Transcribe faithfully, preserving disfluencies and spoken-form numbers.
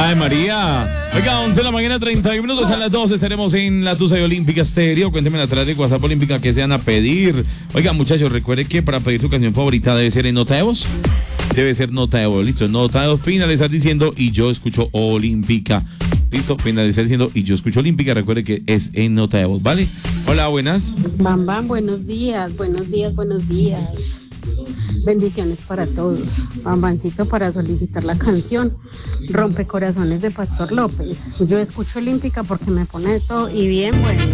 Ay, María. Oiga, once de la mañana, treinta y uno minutos, a las doce estaremos en la Tusa y Olímpica Estéreo. Cuéntenme la tarea de WhatsApp Olímpica que se van a pedir. Oiga, muchachos, recuerden que para pedir su canción favorita debe ser en nota de voz. Debe ser nota de voz, listo. Nota de voz, finalizar diciendo y yo escucho Olímpica. Listo, finalizar diciendo y yo escucho Olímpica. Recuerde que es en nota de voz, ¿vale? Hola, buenas. Bam, bam, buenos días, buenos días, buenos días. Bendiciones para todos. Bambancito para solicitar la canción Rompecorazones de Pastor López. Yo escucho Olímpica porque me pone de todo y bien bueno.